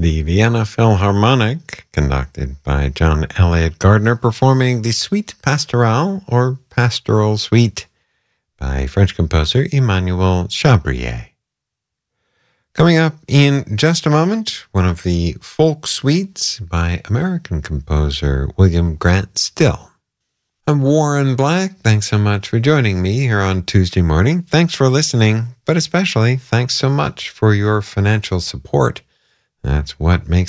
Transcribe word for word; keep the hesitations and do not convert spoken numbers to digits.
the Vienna Philharmonic, conducted by John Elliott Gardner, performing the Suite Pastorale, or Pastoral Suite, by French composer Emmanuel Chabrier. Coming up in just a moment, one of the folk suites by American composer William Grant Still. I'm Warren Black. Thanks so much for joining me here on Tuesday morning. Thanks for listening, but especially thanks so much for your financial support. That's what makes